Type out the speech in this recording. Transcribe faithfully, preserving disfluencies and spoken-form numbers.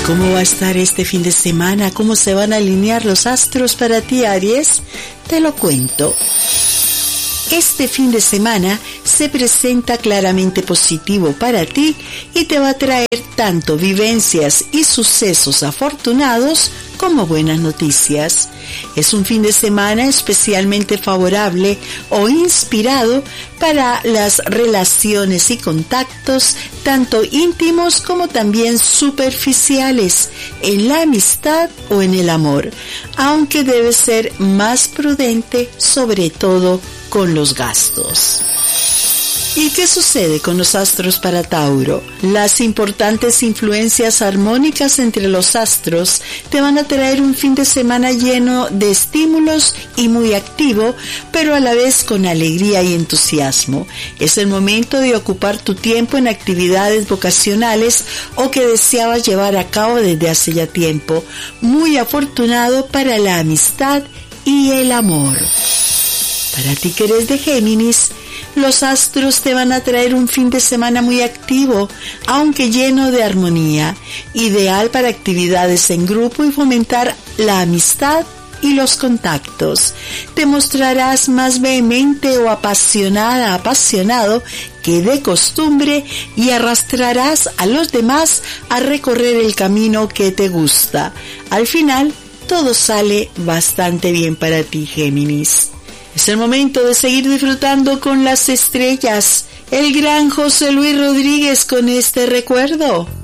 ¿Cómo va a estar este fin de semana? ¿Cómo se van a alinear los astros para ti, Aries? Te lo cuento. Este fin de semana se presenta claramente positivo para ti y te va a traer tanto vivencias y sucesos afortunados como buenas noticias. Es un fin de semana especialmente favorable o inspirado para las relaciones y contactos, tanto íntimos como también superficiales, en la amistad o en el amor, aunque debes ser más prudente, sobre todo con los gastos. ¿Y qué sucede con los astros para Tauro? Las importantes influencias armónicas entre los astros te van a traer un fin de semana lleno de estímulos y muy activo, pero a la vez con alegría y entusiasmo. Es el momento de ocupar tu tiempo en actividades vocacionales o que deseabas llevar a cabo desde hace ya tiempo. Muy afortunado para la amistad y el amor. Para ti que eres de Géminis, los astros te van a traer un fin de semana muy activo, aunque lleno de armonía, ideal para actividades en grupo y fomentar la amistad y los contactos. Te mostrarás más vehemente o apasionada, apasionado que de costumbre y arrastrarás a los demás a recorrer el camino que te gusta. Al final, todo sale bastante bien para ti, Géminis. Es el momento de seguir disfrutando con las estrellas. El gran José Luis Rodríguez con este recuerdo.